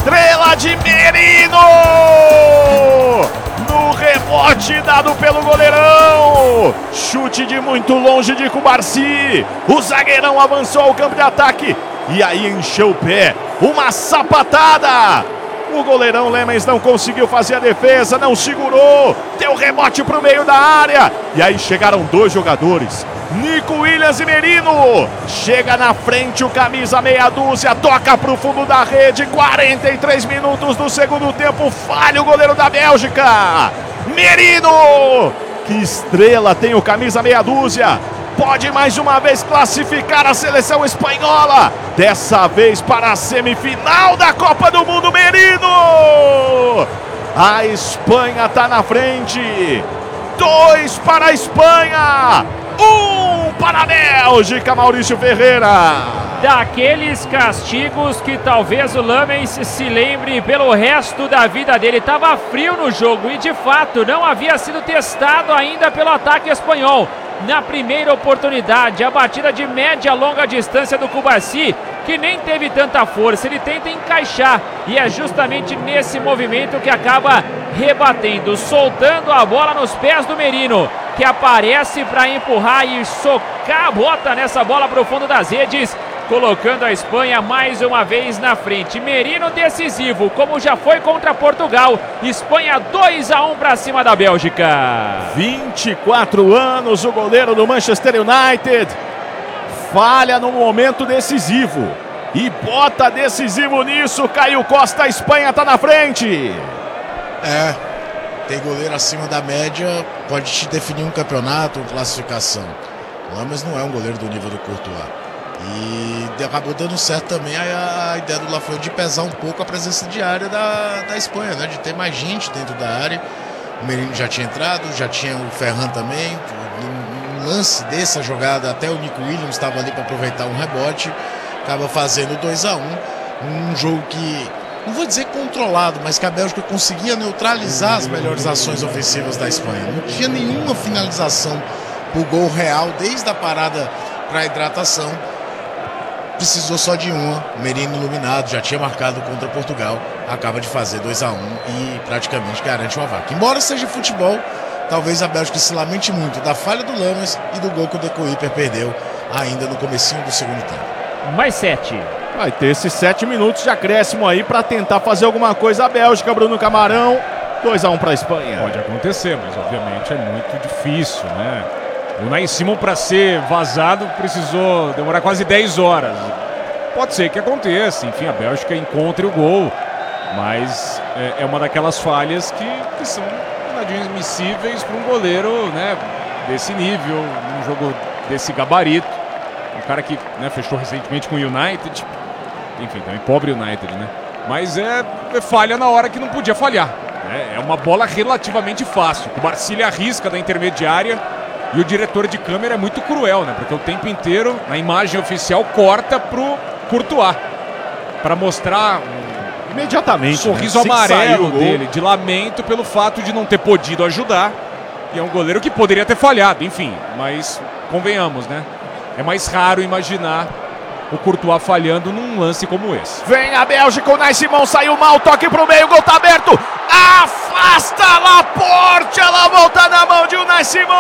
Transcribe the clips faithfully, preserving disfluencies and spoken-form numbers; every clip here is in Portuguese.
estrela de Merino! No rebote dado pelo goleirão. Chute de muito longe de Cubarsí. O zagueirão avançou ao campo de ataque. E aí encheu o pé. Uma sapatada. O goleirão Lemens não conseguiu fazer a defesa, não segurou. Deu rebote para o meio da área. E aí chegaram dois jogadores. Nico Williams e Merino. Chega na frente o camisa meia dúzia. Toca para o fundo da rede. quarenta e três minutos do segundo tempo. Falha o goleiro da Bélgica. Merino. Que estrela tem o camisa meia dúzia. Pode mais uma vez classificar a seleção espanhola. Dessa vez para a semifinal da Copa do Mundo, Merino. A Espanha está na frente. Dois para a Espanha. Um para a Bélgica, Maurício Ferreira. Daqueles castigos que talvez o Lamens se lembre pelo resto da vida dele. Estava frio no jogo e de fato não havia sido testado ainda pelo ataque espanhol. Na primeira oportunidade, a batida de média a longa distância do Cubarsí, que nem teve tanta força, ele tenta encaixar e é justamente nesse movimento que acaba rebatendo, soltando a bola nos pés do Merino, que aparece para empurrar e socar a bota nessa bola para o fundo das redes, colocando a Espanha mais uma vez na frente. Merino decisivo, como já foi contra Portugal. Espanha dois a um para cima da Bélgica. vinte e quatro anos, o goleiro do Manchester United falha no momento decisivo e bota decisivo nisso. Caio Costa, a Espanha está na frente. É, tem goleiro acima da média, pode te definir um campeonato, uma classificação. O Lamas não é um goleiro do nível do Courtois. E acabou dando certo também a, a ideia do Lafont de pesar um pouco a presença diária da, da Espanha, né? De ter mais gente dentro da área. O Merino já tinha entrado, já tinha o Ferran também. Um lance dessa jogada, até o Nico Williams estava ali para aproveitar um rebote. Acaba fazendo dois a um. Um jogo que, não vou dizer controlado, mas que a Bélgica conseguia neutralizar as melhores ações ofensivas da Espanha. Não tinha nenhuma finalização por gol real, desde a parada para a hidratação. Precisou só de uma. Merino iluminado, já tinha marcado contra Portugal, acaba de fazer dois a um e praticamente garante uma vaga. Embora seja futebol, talvez a Bélgica se lamente muito da falha do Lammers e do gol que o De Cuyper perdeu ainda no comecinho do segundo tempo. Mais sete. Vai ter esses sete minutos de acréscimo aí para tentar fazer alguma coisa a Bélgica, Bruno Camarão. dois a um para a Espanha. Pode acontecer, mas obviamente é muito difícil, né? O Unai Simon, para ser vazado, precisou demorar quase dez horas. Pode ser que aconteça, enfim, a Bélgica encontre o gol, mas é, é uma daquelas falhas que, que são inadmissíveis para um goleiro, né, desse nível, num jogo desse gabarito. Um cara que, né, fechou recentemente com o United, enfim, também pobre United, né? Mas é, é falha na hora que não podia falhar. Né? É uma bola relativamente fácil. O Cubarsí arrisca da intermediária. E o diretor de câmera é muito cruel, né? Porque o tempo inteiro, na imagem oficial, corta pro Courtois. Para mostrar um imediatamente, um sorriso, né, amarelo dele, de lamento pelo fato de não ter podido ajudar. E é um goleiro que poderia ter falhado, enfim. Mas, convenhamos, né? É mais raro imaginar o Courtois falhando num lance como esse. Vem a Bélgica, o Unai Simon saiu mal, toque pro meio, o gol tá aberto. Afasta Laporte, ela volta na mão de Unai Simon.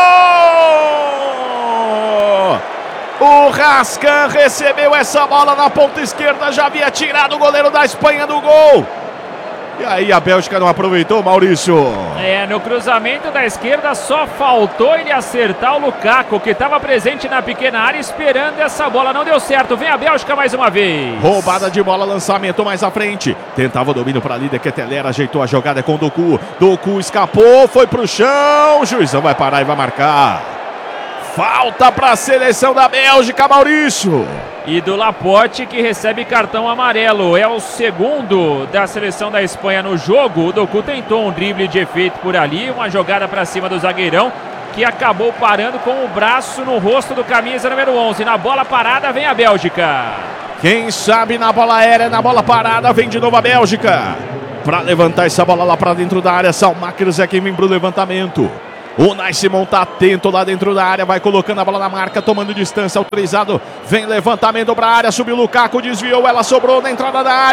O Rascan recebeu essa bola na ponta esquerda, já havia tirado o goleiro da Espanha do gol. E aí a Bélgica não aproveitou, Maurício. É, no cruzamento da esquerda só faltou ele acertar o Lukaku, que estava presente na pequena área esperando essa bola. Não deu certo, vem a Bélgica mais uma vez. Roubada de bola, lançamento mais à frente. Tentava o domínio para a líder Ketelaere, ajeitou a jogada com o Doku. Doku escapou, foi pro chão. O juizão vai parar e vai marcar. Falta para a seleção da Bélgica, Maurício. E do Laporte, que recebe cartão amarelo. É o segundo da seleção da Espanha no jogo. O Doku tentou um drible de efeito por ali, uma jogada para cima do zagueirão, que acabou parando com o braço no rosto do camisa número onze. Na bola parada vem a Bélgica. Quem sabe na bola aérea, na bola parada, vem de novo a Bélgica. Para levantar essa bola lá para dentro da área, Salmakers é quem vem pro levantamento. O Unai Simon tá atento lá dentro da área, vai colocando a bola na marca, tomando distância, autorizado. Vem levantamento para a área, subiu o Lukaku, desviou, ela sobrou na entrada da área.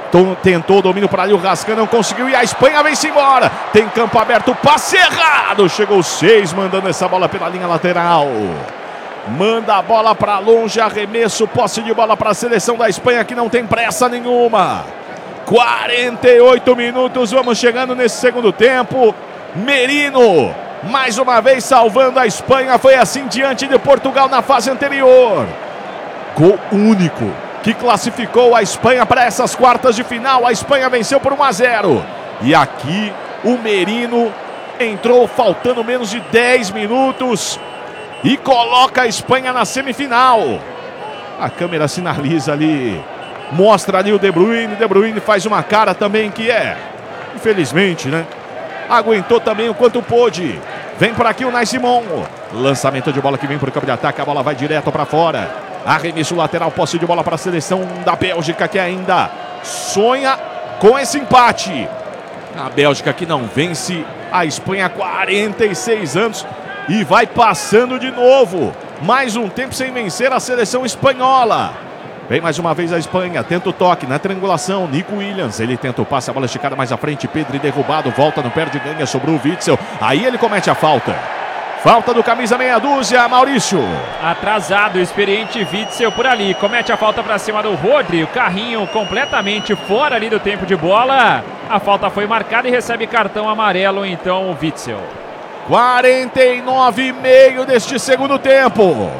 Tentou o domínio para ali, o Rascan não conseguiu e a Espanha vem-se embora. Tem campo aberto, passe errado. Chegou seis, mandando essa bola pela linha lateral. Manda a bola para longe, arremesso, posse de bola para a seleção da Espanha que não tem pressa nenhuma. quarenta e oito minutos, vamos chegando nesse segundo tempo. Merino, mais uma vez salvando a Espanha. Foi assim diante de Portugal na fase anterior. Gol único que classificou a Espanha para essas quartas de final. A Espanha venceu por um a zero. E aqui o Merino entrou faltando menos de dez minutos e coloca a Espanha na semifinal. A câmera sinaliza ali, mostra ali o De Bruyne. De Bruyne faz uma cara também que é, infelizmente, né? Aguentou também o quanto pôde. Vem por aqui o Unai Simon. Lançamento de bola que vem para o campo de ataque. A bola vai direto para fora. Arremesso lateral, posse de bola para a seleção da Bélgica, que ainda sonha com esse empate. A Bélgica que não vence a Espanha há quarenta e seis anos e vai passando de novo. Mais um tempo sem vencer a seleção espanhola. Vem mais uma vez a Espanha, tenta o toque na triangulação. Nico Williams, ele tenta o passe, a bola esticada mais à frente. Pedri derrubado, volta, não perde, ganha, sobrou o Witsel. Aí ele comete a falta. Falta do camisa meia dúzia, Maurício. Atrasado, o experiente Witsel por ali. Comete a falta para cima do Rodri. O carrinho completamente fora ali do tempo de bola. A falta foi marcada e recebe cartão amarelo, então, o Witsel. quarenta e nove e meio deste segundo tempo.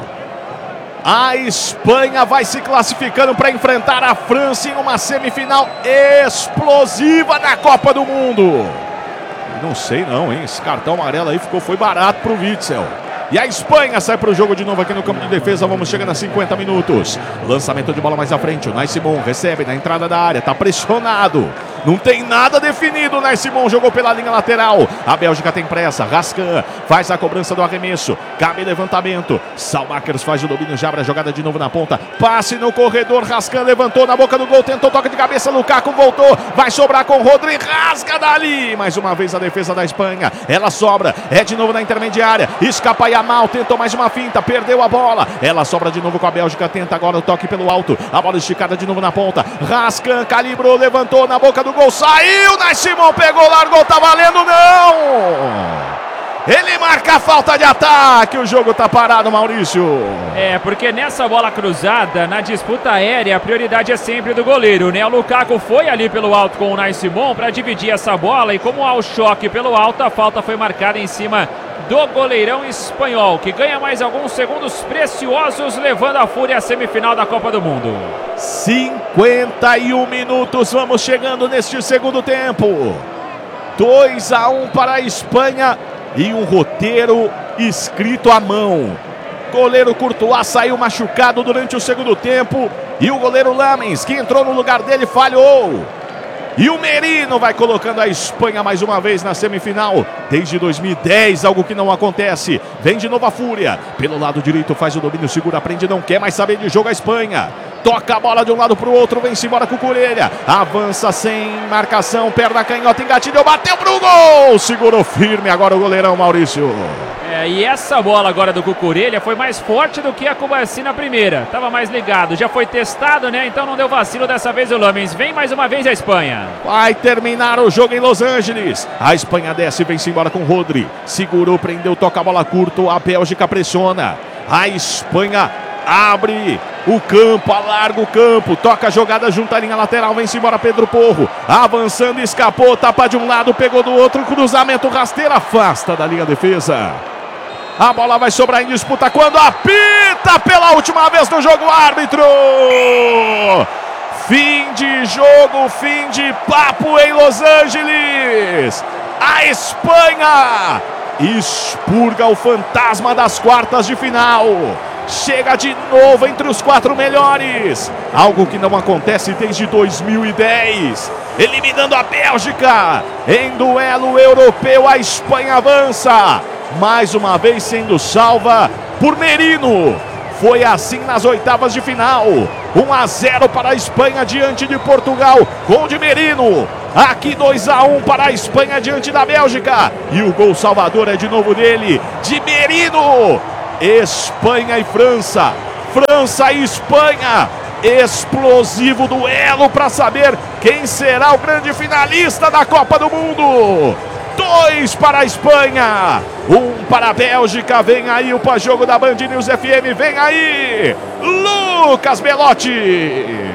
A Espanha vai se classificando para enfrentar a França em uma semifinal explosiva na Copa do Mundo. Não sei não, hein? Esse cartão amarelo aí ficou, foi barato pro Witsel. E a Espanha sai para o jogo de novo aqui no campo de defesa. Vamos chegando a cinquenta minutos. Lançamento de bola mais à frente. O Unai Simon recebe na entrada da área. Tá pressionado. Não tem nada definido. O Unai Simon jogou pela linha lateral. A Bélgica tem pressa. Rascan faz a cobrança do arremesso. Cabe levantamento. Salmakers faz o domínio. Já abre a jogada de novo na ponta. Passe no corredor. Rascan levantou na boca do gol. Tentou toque de cabeça. Lukaku voltou. Vai sobrar com o Rodri. Rasga dali. Mais uma vez a defesa da Espanha. Ela sobra. É de novo na intermediária. Escapa aí mal, tentou mais uma finta, perdeu a bola. Ela sobra de novo com a Bélgica, tenta agora o toque pelo alto. A bola esticada de novo na ponta. Rascan calibrou, levantou na boca do gol, saiu. Unai Simon pegou, largou, tá valendo, não! Ele marca a falta de ataque. O jogo tá parado, Maurício. É, porque nessa bola cruzada, na disputa aérea, a prioridade é sempre do goleiro, né? O Lukaku foi ali pelo alto com o Unai Simon para dividir essa bola. E como há o choque pelo alto, a falta foi marcada em cima do goleirão espanhol, que ganha mais alguns segundos preciosos, levando a Fúria à semifinal da Copa do Mundo. cinquenta e um minutos, vamos chegando neste segundo tempo. dois a um para a Espanha e um roteiro escrito à mão. Goleiro Courtois saiu machucado durante o segundo tempo e o goleiro Lamens, que entrou no lugar dele, falhou. E o Merino vai colocando a Espanha mais uma vez na semifinal. Desde dois mil e dez, algo que não acontece. Vem de novo a Fúria. Pelo lado direito faz o domínio, segura, prende, não quer mais saber de jogo a Espanha. Toca a bola de um lado para o outro, vem-se embora com o Cucurella. Avança sem marcação, perna canhota, engatilhou, bateu pro gol. Segurou firme agora o goleirão Maurício. É, e essa bola agora do Cucurella foi mais forte do que a Cubarsí na primeira. Tava mais ligado, já foi testado, né? Então não deu vacilo dessa vez o Lamens. Vem mais uma vez a Espanha. Vai terminar o jogo em Los Angeles. A Espanha desce, vem-se embora com o Rodri. Segurou, prendeu, toca a bola curto. A Bélgica pressiona. A Espanha abre o campo, alarga o campo, toca a jogada junto à linha lateral, vem-se embora Pedro Porro, avançando, escapou, tapa de um lado, pegou do outro, cruzamento rasteiro, afasta da linha defesa. A bola vai sobrar em disputa quando apita pela última vez no jogo, árbitro! Fim de jogo, fim de papo em Los Angeles. A Espanha expurga o fantasma das quartas de final. Chega de novo entre os quatro melhores. Algo que não acontece desde dois mil e dez. Eliminando a Bélgica. Em duelo europeu, a Espanha avança. Mais uma vez sendo salva por Merino. Foi assim nas oitavas de final. um a zero para a Espanha diante de Portugal. Gol de Merino. Aqui dois a um para a Espanha diante da Bélgica. E o gol salvador é de novo dele, de Merino. Espanha e França, França e Espanha, explosivo duelo para saber quem será o grande finalista da Copa do Mundo. Dois para a Espanha, um para a Bélgica. Vem aí o pós-jogo da Band News F M, vem aí Lucas Belotti.